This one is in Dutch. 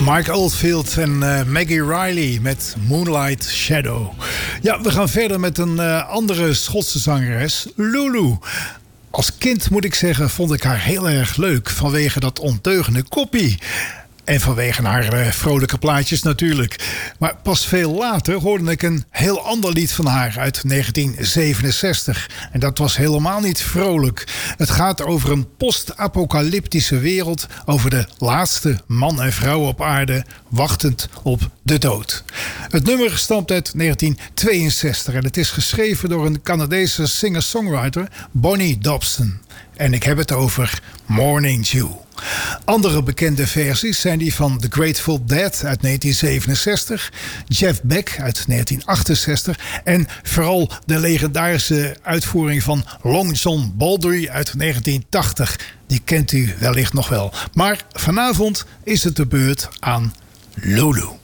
Mike Oldfield en Maggie Riley met Moonlight Shadow. Ja, we gaan verder met een andere Schotse zangeres, Lulu. Als kind, moet ik zeggen, vond ik haar heel erg leuk vanwege dat ondeugende koppie. En vanwege haar vrolijke plaatjes natuurlijk. Maar pas veel later hoorde ik een heel ander lied van haar uit 1967. En dat was helemaal niet vrolijk. Het gaat over een post-apocalyptische wereld. Over de laatste man en vrouw op aarde, wachtend op de dood. Het nummer stamt uit 1962. En het is geschreven door een Canadese singer-songwriter, Bonnie Dobson. En ik heb het over Morning Dew. Andere bekende versies zijn die van The Grateful Dead uit 1967, Jeff Beck uit 1968 en vooral de legendarische uitvoering van Long John Baldry uit 1980. Die kent u wellicht nog wel. Maar vanavond is het de beurt aan Lulu.